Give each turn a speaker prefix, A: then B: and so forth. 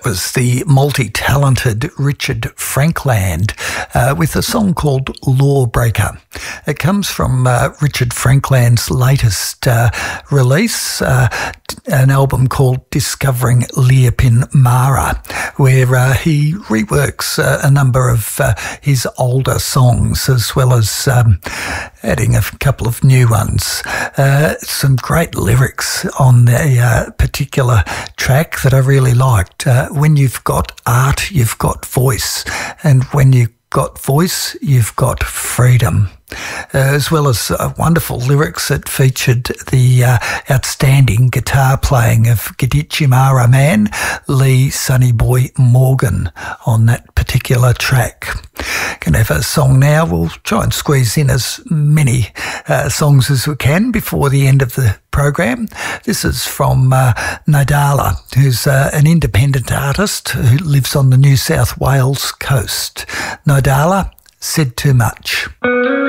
A: was the multi-talented Richard Frankland with a song called Lawbreaker. It comes from Richard Frankland's latest release, an album called Discovering Leapin Mara, where he reworks a number of his older songs as well as adding a couple of new ones. Some great lyrics on the particular track that I really liked. When you've got art, you've got voice, and when you've got voice, you've got freedom. As well as wonderful lyrics that featured the outstanding guitar playing of Gadichi Mara man Lee Sonny Boy Morgan on that particular track. Can have a song now. We'll try and squeeze in as many songs as we can before the end of the program. This is from Nadala, who's an independent artist who lives on the New South Wales coast. Nadala, Said Too Much.